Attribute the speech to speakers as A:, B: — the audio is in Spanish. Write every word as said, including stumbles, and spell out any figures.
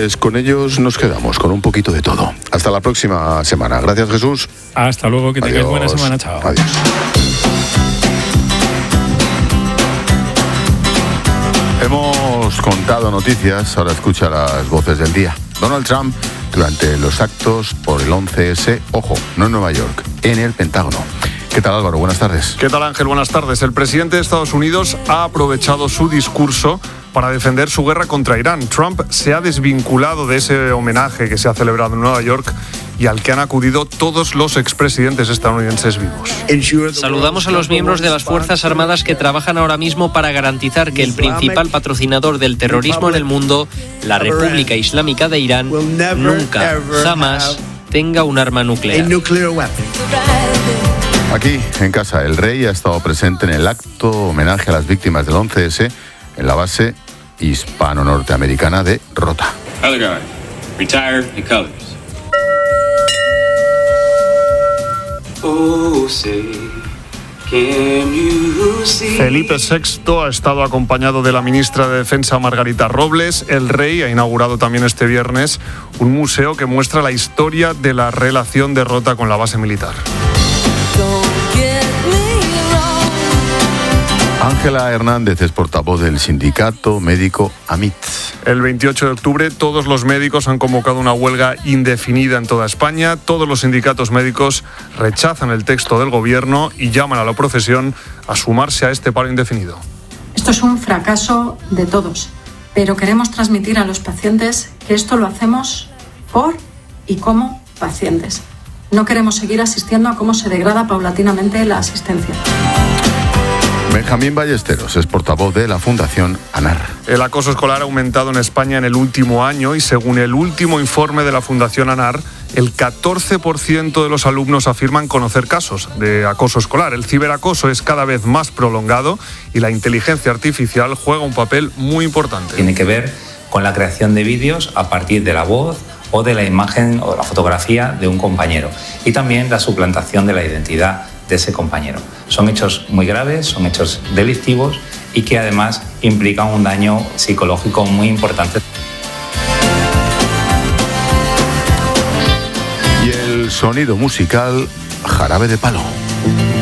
A: Pues con ellos nos quedamos, con un poquito de todo. Hasta la próxima semana. Gracias, Jesús.
B: Hasta luego, que tengáis buena semana. Chao.
A: Adiós. Hemos contado noticias, ahora escucha las voces del día. Donald Trump durante los actos por el once ese, ojo, no en Nueva York, en el Pentágono. ¿Qué tal, Álvaro? Buenas tardes.
C: ¿Qué tal, Ángel? Buenas tardes. El presidente de Estados Unidos ha aprovechado su discurso para defender su guerra contra Irán. Trump se ha desvinculado de ese homenaje que se ha celebrado en Nueva York y al que han acudido todos los expresidentes estadounidenses vivos.
D: Saludamos a los miembros de las Fuerzas Armadas que trabajan ahora mismo para garantizar que el principal patrocinador del terrorismo en el mundo, la República Islámica de Irán, nunca, jamás tenga un arma nuclear.
A: Aquí, en casa, el rey ha estado presente en el acto homenaje a las víctimas del once ese en la base hispano-norteamericana de Rota.
C: Felipe sexto ha estado acompañado de la ministra de Defensa Margarita Robles. El rey ha inaugurado también este viernes un museo que muestra la historia de la relación de Rota con la base militar.
A: Ángela Hernández es portavoz del sindicato médico AMIT.
C: El veintiocho de octubre todos los médicos han convocado una huelga indefinida en toda España. Todos los sindicatos médicos rechazan el texto del gobierno y llaman a la profesión a sumarse a este paro indefinido.
E: Esto es un fracaso de todos, pero queremos transmitir a los pacientes que esto lo hacemos por y como pacientes. No queremos seguir asistiendo a cómo se degrada paulatinamente la asistencia.
A: Benjamín Ballesteros es portavoz de la Fundación ANAR.
C: El acoso escolar ha aumentado en España en el último año y según el último informe de la Fundación ANAR, el catorce por ciento de los alumnos afirman conocer casos de acoso escolar. El ciberacoso es cada vez más prolongado y la inteligencia artificial juega un papel muy importante.
F: Tiene que ver con la creación de vídeos a partir de la voz o de la imagen o la fotografía de un compañero y también la suplantación de la identidad de ese compañero. Son hechos muy graves, son hechos delictivos y que además implican un daño psicológico muy importante.
A: Y el sonido musical Jarabe de Palo.